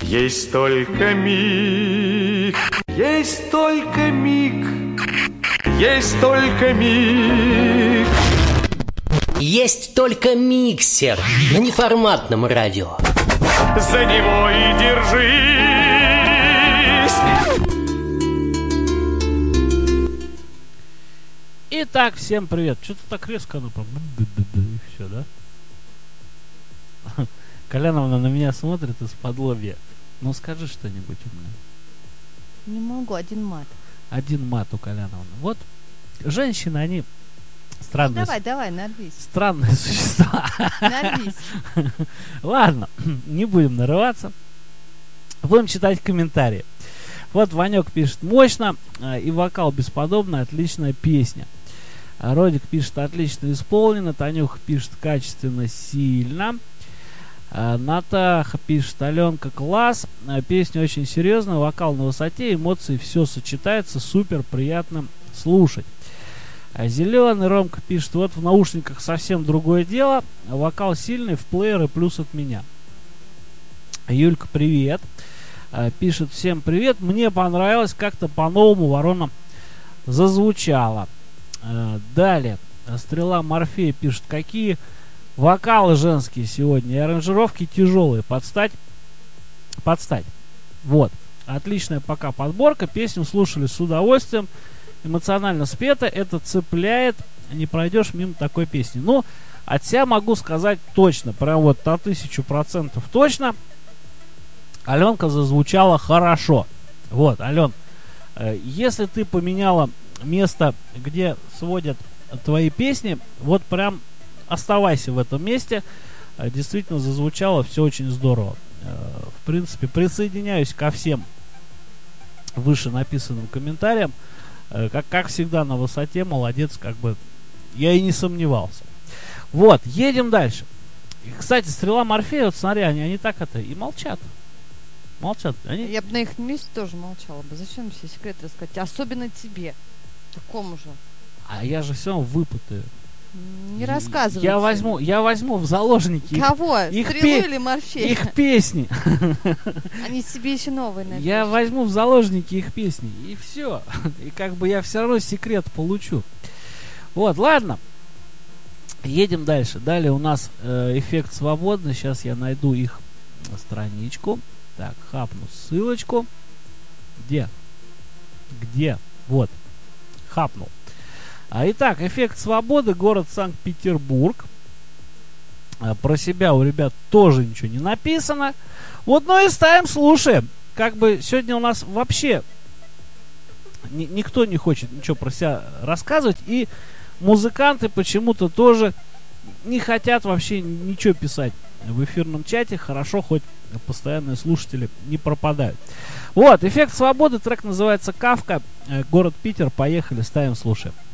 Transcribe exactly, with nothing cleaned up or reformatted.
Есть только миг, есть только миг, есть только миг. Есть только миксер на неформатном радио. За него и держись. Итак, всем привет. Что-то так резко оно прям... И все, да? Коляновна на меня смотрит из-под лобья. Ну скажи что-нибудь умное. Не могу, один мат. Один мат у Коляновны. Вот женщины, они странные. Ну, давай, давай, нарвись. Странные существа. Нарвись. Ладно, не будем нарываться. Будем читать комментарии. Вот Ванек пишет: мощно и вокал бесподобно, отличная песня. Родик пишет: отлично исполнено. Танюха пишет: качественно, сильно. Натаха пишет: Аленка, класс. Песня очень серьезная, вокал на высоте, эмоции, все сочетается, супер, приятно слушать. Зеленый Ромка пишет: вот в наушниках совсем другое дело, вокал сильный, в плееры плюс от меня. Юлька, привет. Пишет: всем привет, мне понравилось, как-то по-новому ворона зазвучала. Далее Стрела Морфея пишет: какие вокалы женские сегодня и аранжировки тяжелые, подстать, подстать. Вот, отличная пока подборка, песню слушали с удовольствием, эмоционально спета, это цепляет, не пройдешь мимо такой песни. Ну, от себя могу сказать точно, прям вот на тысячу процентов точно, Аленка зазвучала хорошо. Вот, Ален, э, если ты поменяла место, где сводят твои песни, вот прям оставайся в этом месте. Действительно зазвучало все очень здорово. В принципе, присоединяюсь ко всем выше написанным комментариям. Как, как всегда, на высоте, молодец, как бы я и не сомневался. Вот, едем дальше. И, кстати, Стрела Морфея, вот смотри, они, они так это и молчат. Молчат. Они... Я бы на их месте тоже молчала бы. Зачем все секреты рассказать? Особенно тебе. Такому же. А я же все равно выпутаю. Не рассказывай. Я возьму, я возьму в заложники кого? Их, Стрелу пе- или Морфея? Их песни. Они себе еще новые напишут. Я возьму в заложники их песни. И все. И как бы я все равно секрет получу. Вот, ладно. Едем дальше. Далее у нас э, эффект свободный. Сейчас я найду их страничку. Так, хапну ссылочку. Где? Где? Вот. Хапнул. А, итак, эффект свободы, город Санкт-Петербург. А, про себя у ребят тоже ничего не написано. Вот, ну и ставим, слушаем. Как бы сегодня у нас вообще ни, никто не хочет ничего про себя рассказывать. И музыканты почему-то тоже не хотят вообще ничего писать в эфирном чате. Хорошо, хоть постоянные слушатели не пропадают. Вот, эффект свободы, трек называется «Кавка», город Питер. Поехали, ставим, слушаем.